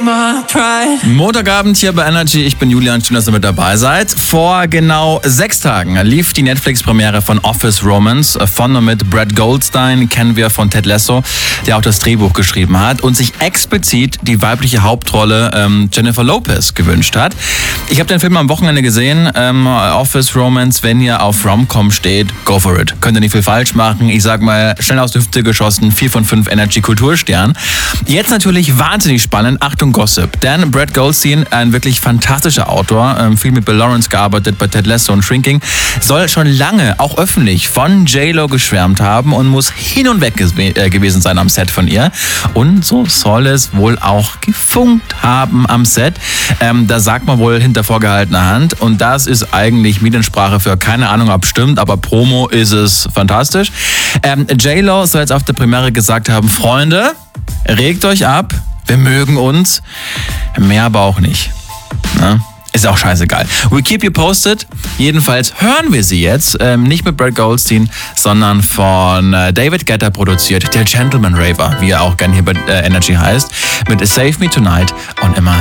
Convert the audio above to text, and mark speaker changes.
Speaker 1: Montagabend hier bei Energy. Ich bin Julian, schön, dass ihr mit dabei seid. Vor genau 6 Tagen lief die Netflix-Premiere von Office Romance von und mit Brett Goldstein, kennen wir von Ted Lasso, der auch das Drehbuch geschrieben hat und sich explizit die weibliche Hauptrolle Jennifer Lopez gewünscht hat. Ich habe den Film am Wochenende gesehen, Office Romance. Wenn ihr auf Rom-Com steht, go for it. Könnt ihr nicht viel falsch machen. Ich sag mal, schnell aus der Hüfte geschossen, 4 von 5 Energy-Kulturstern. Jetzt natürlich wahnsinnig spannend, Achtung Gossip, denn Brett Goldstein, ein wirklich fantastischer Autor, viel mit Bill Lawrence gearbeitet bei Ted Lasso und Shrinking, soll schon lange, auch öffentlich, von J-Lo geschwärmt haben und muss hin und weg gewesen sein am Set von ihr. Und so soll es wohl auch gefunkt haben am Set. Da sagt man wohl hinter vorgehaltener Hand, und das ist eigentlich Mediensprache für keine Ahnung, ob stimmt, aber Promo ist es fantastisch. J-Lo soll jetzt auf der Premiere gesagt haben: Freunde, regt euch ab, wir mögen uns, mehr aber auch nicht. Na? Ist auch scheißegal. We keep you posted. Jedenfalls hören wir sie jetzt, nicht mit Brett Goldstein, sondern von David Guetta produziert, der Gentleman Raver, wie er auch gern hier bei Energy heißt, mit Save Me Tonight und immer